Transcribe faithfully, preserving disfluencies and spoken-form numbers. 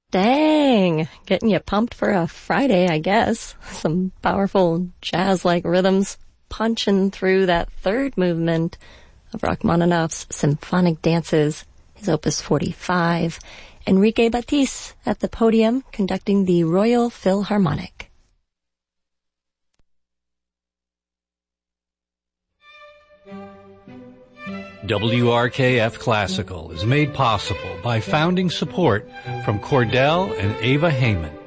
Dang, getting you pumped for a Friday, I guess. Some powerful jazz-like rhythms punching through that third movement of Rachmaninoff's Symphonic Dances, his Opus forty-five. Enrique Batiste at the podium conducting the Royal Philharmonic. W R K F Classical is made possible by founding support from Cordell and Ava Heyman.